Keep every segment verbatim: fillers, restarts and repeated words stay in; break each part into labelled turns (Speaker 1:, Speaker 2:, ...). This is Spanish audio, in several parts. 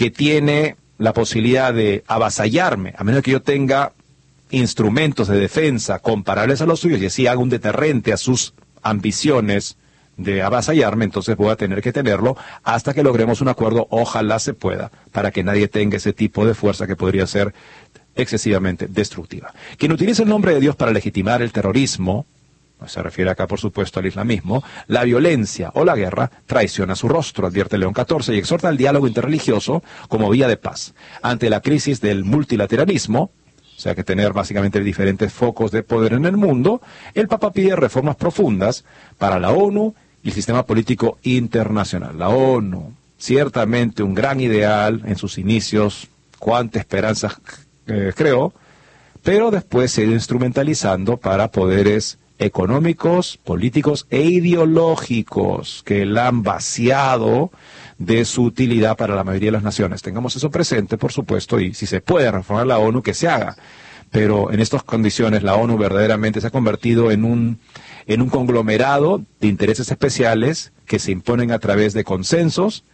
Speaker 1: que tiene la posibilidad de avasallarme, a menos que yo tenga instrumentos de defensa comparables a los suyos y así haga un deterrente a sus ambiciones de avasallarme, entonces voy a tener que tenerlo hasta que logremos un acuerdo, ojalá se pueda, para que nadie tenga ese tipo de fuerza que podría ser excesivamente destructiva. Quien utiliza el nombre de Dios para legitimar el terrorismo, se refiere acá por supuesto al islamismo, la violencia o la guerra, traiciona su rostro, advierte León catorce, y exhorta al diálogo interreligioso como vía de paz. Ante la crisis del multilateralismo, o sea que tener básicamente diferentes focos de poder en el mundo, el Papa pide reformas profundas para la ONU y el sistema político internacional. La ONU, ciertamente un gran ideal en sus inicios, cuánta esperanza eh, creó, pero después se ha ido instrumentalizando para poderes económicos, políticos e ideológicos que la han vaciado de su utilidad para la mayoría de las naciones. Tengamos eso presente, por supuesto, y si se puede reformar la ONU, que se haga. Pero en estas condiciones la ONU verdaderamente se ha convertido en un, en un conglomerado de intereses especiales que se imponen a través de consensos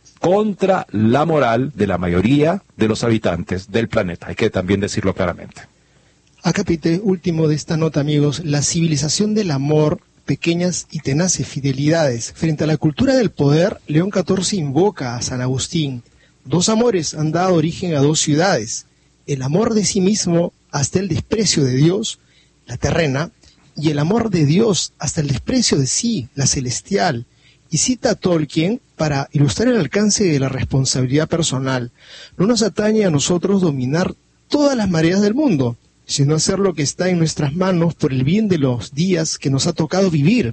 Speaker 1: contra la moral de la mayoría de los habitantes del planeta. Hay que también decirlo claramente.
Speaker 2: Acápite último de esta nota, amigos, la civilización del amor, pequeñas y tenaces fidelidades. Frente a la cultura del poder, León catorce invoca a San Agustín. Dos amores han dado origen a dos ciudades, el amor de sí mismo hasta el desprecio de Dios, la terrena, y el amor de Dios hasta el desprecio de sí, la celestial. Y cita a Tolkien para ilustrar el alcance de la responsabilidad personal. No nos atañe a nosotros dominar todas las mareas del mundo, sino hacer lo que está en nuestras manos por el bien de los días que nos ha tocado vivir.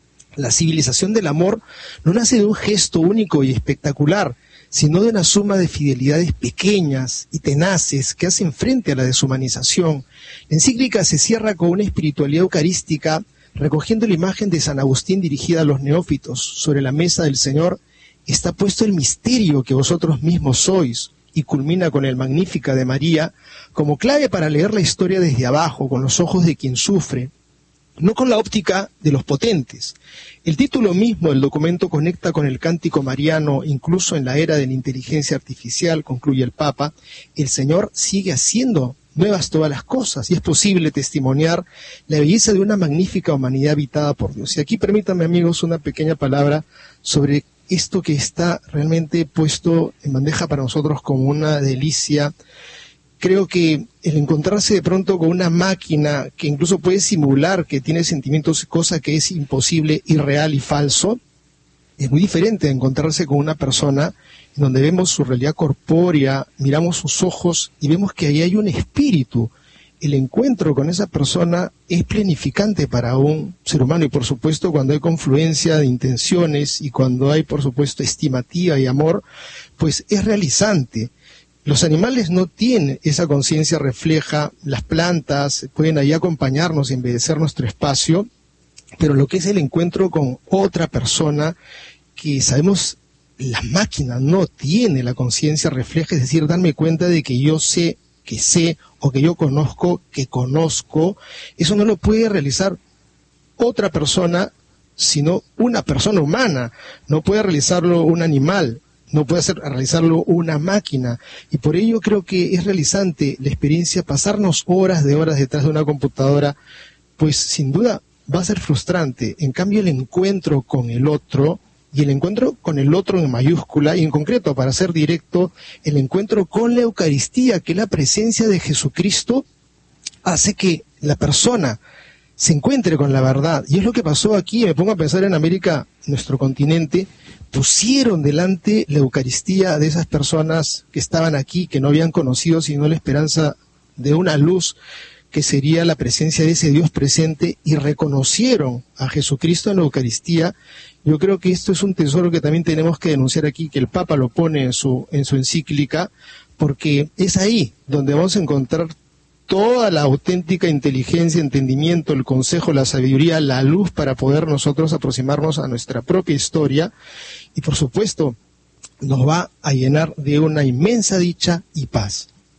Speaker 2: La civilización del amor no nace de un gesto único y espectacular, sino de una suma de fidelidades pequeñas y tenaces que hacen frente a la deshumanización. La encíclica se cierra con una espiritualidad eucarística, recogiendo la imagen de San Agustín dirigida a los neófitos. Sobre la mesa del Señor está puesto el misterio que vosotros mismos sois, y culmina con el Magníficat de María, como clave para leer la historia desde abajo, con los ojos de quien sufre, no con la óptica de los potentes. El título mismo del documento conecta con el cántico mariano, incluso en la era de la inteligencia artificial, concluye el Papa. El Señor sigue haciendo nuevas todas las cosas, y es posible testimoniar la belleza de una magnífica humanidad habitada por Dios. Y aquí permítanme, amigos, una pequeña palabra sobre esto que está realmente puesto en bandeja para nosotros como una delicia. Creo que el encontrarse de pronto con una máquina que incluso puede simular que tiene sentimientos, cosa que es imposible, irreal y falso, es muy diferente de encontrarse con una persona en donde vemos su realidad corpórea, miramos sus ojos y vemos que ahí hay un espíritu. El encuentro con esa persona es planificante para un ser humano, y por supuesto cuando hay confluencia de intenciones y cuando hay por supuesto estimativa y amor, pues es realizante. Los animales no tienen esa conciencia refleja, las plantas pueden ahí acompañarnos y embellecer nuestro espacio, pero lo que es el encuentro con otra persona que sabemos la máquina no tiene la conciencia refleja, es decir, darme cuenta de que yo sé que sé, o que yo conozco que conozco, eso no lo puede realizar otra persona, sino una persona humana. No puede realizarlo un animal, no puede hacer, realizarlo una máquina, y por ello creo que es realizante la experiencia, pasarnos horas de horas detrás de una computadora, pues sin duda va a ser frustrante. En cambio, el encuentro con el otro, y el encuentro con el otro en mayúscula, y en concreto, para ser directo, el encuentro con la Eucaristía, que es la presencia de Jesucristo, hace que la persona se encuentre con la verdad. Y es lo que pasó aquí. Me pongo a pensar en América, nuestro continente, pusieron delante la Eucaristía de esas personas que estaban aquí, que no habían conocido sino la esperanza de una luz, que sería la presencia de ese Dios presente, y reconocieron a Jesucristo en la Eucaristía. Yo creo que esto es un tesoro que también tenemos que denunciar aquí, que el Papa lo pone en su, en su encíclica, porque es ahí donde vamos a encontrar toda la auténtica inteligencia, entendimiento, el consejo, la sabiduría, la luz para poder nosotros aproximarnos a nuestra propia historia, y por supuesto nos va a llenar de una inmensa dicha y paz.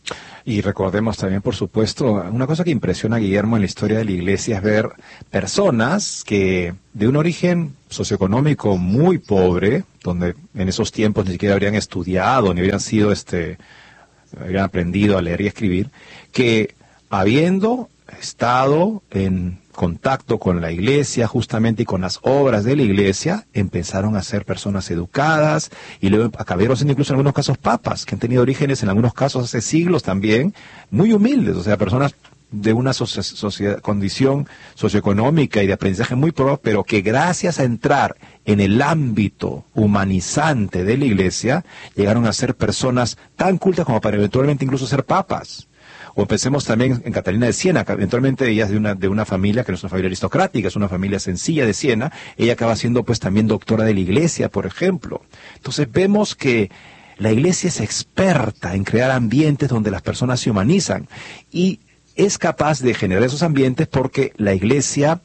Speaker 1: Y recordemos también, por supuesto, una cosa que impresiona a Guillermo en la historia de la Iglesia es ver personas que de un origen socioeconómico muy pobre, donde en esos tiempos ni siquiera habrían estudiado, ni habrían sido, este, habrían aprendido a leer y escribir, que habiendo estado en contacto con la Iglesia, justamente, y con las obras de la Iglesia, empezaron a ser personas educadas, y luego acabaron siendo incluso en algunos casos papas, que han tenido orígenes en algunos casos hace siglos también, muy humildes, o sea, personas de una socia- sociedad, condición socioeconómica y de aprendizaje muy pobre, pero que gracias a entrar en el ámbito humanizante de la Iglesia, llegaron a ser personas tan cultas como para eventualmente incluso ser papas. O pensemos también en Catalina de Siena, que eventualmente ella es de una, de una familia que no es una familia aristocrática, es una familia sencilla de Siena. Ella acaba siendo pues también doctora de la Iglesia, por ejemplo. Entonces vemos que la Iglesia es experta en crear ambientes donde las personas se humanizan y es capaz de generar esos ambientes porque la Iglesia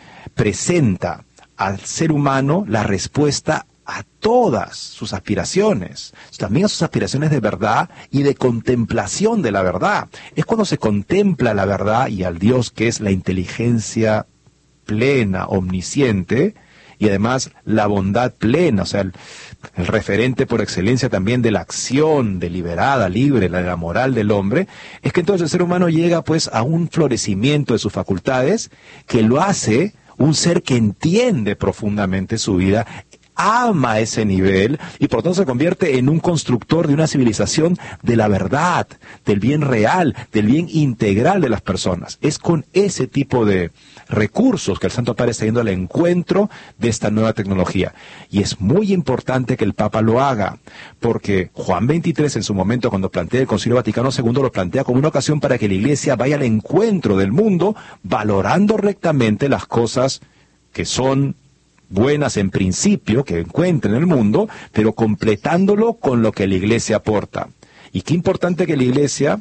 Speaker 1: presenta al ser humano la respuesta a todas sus aspiraciones, también a sus aspiraciones de verdad y de contemplación de la verdad. Es cuando se contempla la verdad y al Dios que es la inteligencia plena, omnisciente, y además la bondad plena, o sea, el, el referente por excelencia también de la acción deliberada, libre, la de la moral del hombre, es que entonces el ser humano llega pues a un florecimiento de sus facultades que lo hace un ser que entiende profundamente su vida, ama ese nivel y por tanto se convierte en un constructor de una civilización de la verdad, del bien real, del bien integral de las personas. Es con ese tipo de recursos que el Santo Padre está yendo al encuentro de esta nueva tecnología. Y es muy importante que el Papa lo haga, porque Juan veintitrés en su momento, cuando plantea el Concilio Vaticano segundo, lo plantea como una ocasión para que la Iglesia vaya al encuentro del mundo, valorando rectamente las cosas que son buenas en principio, que encuentra en el mundo, pero completándolo con lo que la Iglesia aporta. Y qué importante que la Iglesia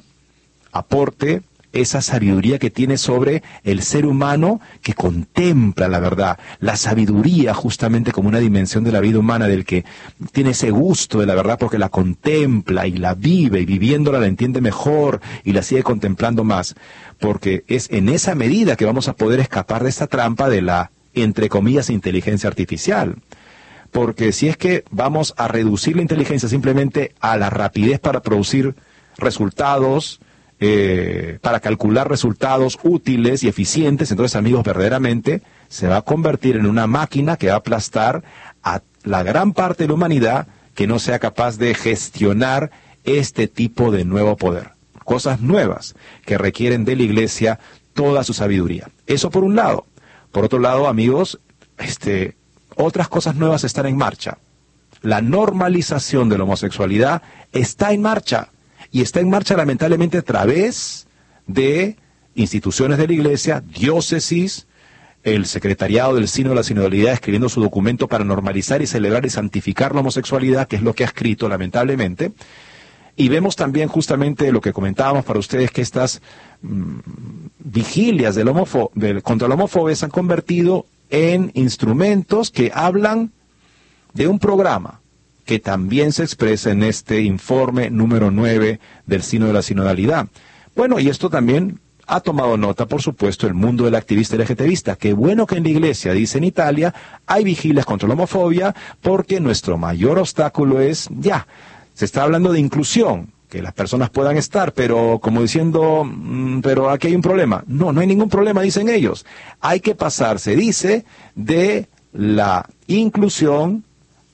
Speaker 1: aporte esa sabiduría que tiene sobre el ser humano que contempla la verdad, la sabiduría justamente como una dimensión de la vida humana, del que tiene ese gusto de la verdad porque la contempla y la vive, y viviéndola la entiende mejor y la sigue contemplando más, porque es en esa medida que vamos a poder escapar de esta trampa de la, entre comillas, inteligencia artificial. Porque si es que vamos a reducir la inteligencia simplemente a la rapidez para producir resultados, eh, para calcular resultados útiles y eficientes, entonces, amigos, verdaderamente se va a convertir en una máquina que va a aplastar a la gran parte de la humanidad que no sea capaz de gestionar este tipo de nuevo poder. Cosas nuevas que requieren de la Iglesia toda su sabiduría. Eso por un lado. Por otro lado, amigos, este, otras cosas nuevas están en marcha. La normalización de la homosexualidad está en marcha, y está en marcha lamentablemente a través de instituciones de la Iglesia, diócesis, el secretariado del Sínodo de la Sinodalidad escribiendo su documento para normalizar y celebrar y santificar la homosexualidad, que es lo que ha escrito lamentablemente. Y vemos también justamente lo que comentábamos para ustedes, que estas mmm, vigilias del homofo del, contra la homofobia se han convertido en instrumentos que hablan de un programa que también se expresa en este informe número nueve del Sínodo de la Sinodalidad. Bueno, y esto también ha tomado nota, por supuesto, el mundo del activista LGTBista. Qué bueno que en la Iglesia, dice en Italia, hay vigilias contra la homofobia, porque nuestro mayor obstáculo es, ya, se está hablando de inclusión, que las personas puedan estar, pero como diciendo, mmm, pero aquí hay un problema. No, no hay ningún problema, dicen ellos. Hay que pasarse, dice, de la inclusión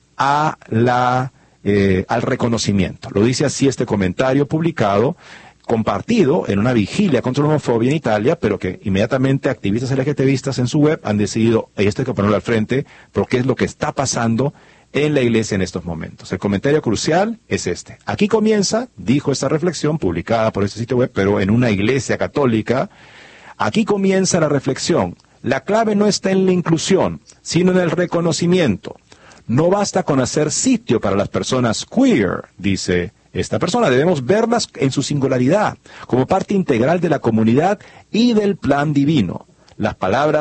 Speaker 1: a la, eh, al reconocimiento. Lo dice así este comentario publicado, compartido en una vigilia contra la homofobia en Italia, pero que inmediatamente activistas LGTBistas en su web han decidido, esto hay que ponerlo al frente, porque es lo que está pasando en la Iglesia en estos momentos. El comentario crucial es este. Aquí comienza, dijo esta reflexión publicada por este sitio web, pero en una iglesia católica, aquí comienza la reflexión. La clave no está en la inclusión, sino en el reconocimiento. No basta con hacer sitio para las personas queer, dice esta persona. Debemos verlas en su singularidad, como parte integral de la comunidad y del plan divino. Las palabras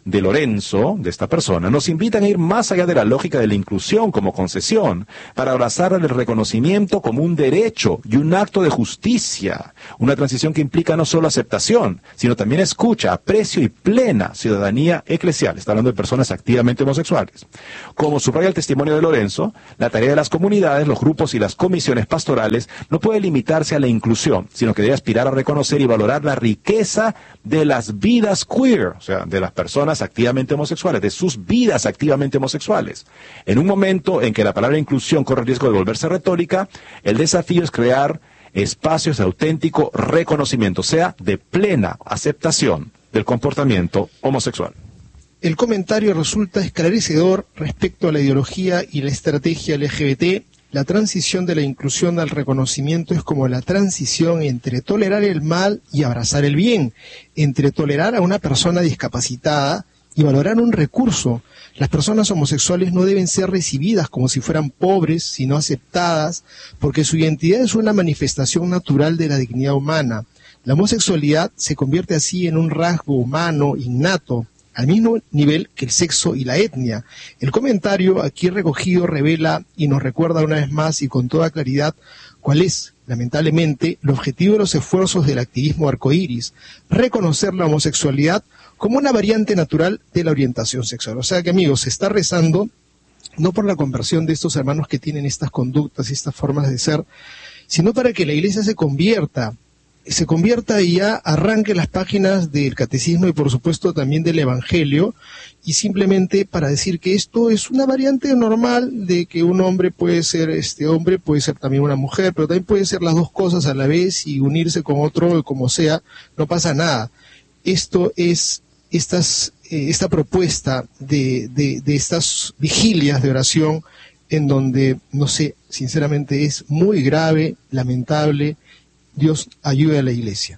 Speaker 1: de Lorenzo, de esta persona, nos invitan a ir más allá de la lógica de la inclusión como concesión, para abrazar el reconocimiento como un derecho y un acto de justicia, una transición que implica no solo aceptación, sino también escucha, aprecio y plena ciudadanía eclesial. Está hablando de personas activamente homosexuales. Como subraya el testimonio de Lorenzo, la tarea de las comunidades, los grupos y las comisiones pastorales no puede limitarse a la inclusión, sino que debe aspirar a reconocer y valorar la riqueza de las vidas queer, o sea, de las personas activamente homosexuales, de sus vidas activamente homosexuales. En un momento en que la palabra inclusión corre el riesgo de volverse retórica, el desafío es crear espacios de auténtico reconocimiento, o sea, de plena aceptación del comportamiento homosexual.
Speaker 2: El comentario resulta esclarecedor respecto a la ideología y la estrategia L G B T. La transición de la inclusión al reconocimiento es como la transición entre tolerar el mal y abrazar el bien, entre tolerar a una persona discapacitada y valorar un recurso. Las personas homosexuales no deben ser recibidas como si fueran pobres, sino aceptadas, porque su identidad es una manifestación natural de la dignidad humana. La homosexualidad se convierte así en un rasgo humano innato, al mismo nivel que el sexo y la etnia. El comentario aquí recogido revela y nos recuerda una vez más y con toda claridad cuál es, lamentablemente, el objetivo de los esfuerzos del activismo arcoíris: reconocer la homosexualidad como una variante natural de la orientación sexual. O sea que, amigos, se está rezando no por la conversión de estos hermanos que tienen estas conductas y estas formas de ser, sino para que la Iglesia se convierta, se convierta y ya arranque las páginas del catecismo y por supuesto también del evangelio, y simplemente para decir que esto es una variante normal de que un hombre puede ser este hombre, puede ser también una mujer, pero también puede ser las dos cosas a la vez y unirse con otro como sea, no pasa nada. Esto es estas, eh, esta propuesta de, de, de estas vigilias de oración en donde, no sé, sinceramente es muy grave, lamentable. Dios ayude a la Iglesia.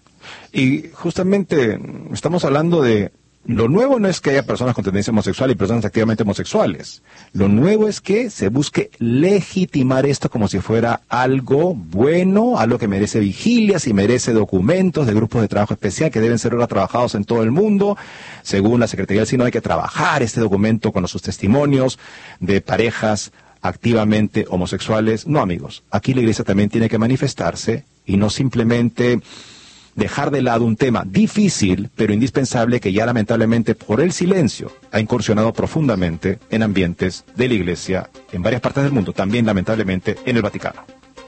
Speaker 1: Y justamente estamos hablando de, lo nuevo no es que haya personas con tendencia homosexual y personas activamente homosexuales. Lo nuevo es que se busque legitimar esto como si fuera algo bueno, algo que merece vigilias y merece documentos de grupos de trabajo especial que deben ser ahora trabajados en todo el mundo. Según la Secretaría del Sínodo hay que trabajar este documento con sus testimonios de parejas activamente homosexuales. No, amigos, aquí la Iglesia también tiene que manifestarse y no simplemente dejar de lado un tema difícil, pero indispensable, que ya lamentablemente por el silencio ha incursionado profundamente en ambientes de la Iglesia en varias partes del mundo, también lamentablemente en el Vaticano.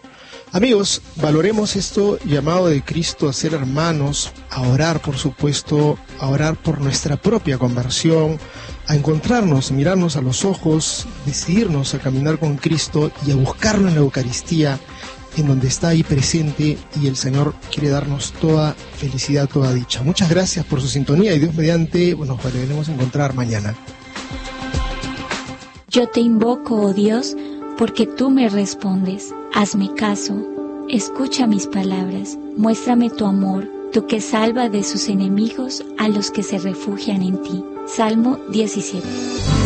Speaker 2: Amigos, valoremos esto llamado de Cristo a ser hermanos, a orar, por supuesto, a orar por nuestra propia conversión, a encontrarnos, mirarnos a los ojos, decidirnos a caminar con Cristo y a buscarlo en la Eucaristía, en donde está ahí presente, y el Señor quiere darnos toda felicidad, toda dicha. Muchas gracias por su sintonía y Dios mediante, bueno, nos volveremos a encontrar mañana.
Speaker 3: Yo te invoco, oh Dios, porque tú me respondes. Hazme caso, escucha mis palabras, muéstrame tu amor, tú que salva de sus enemigos a los que se refugian en ti. Salmo diecisiete.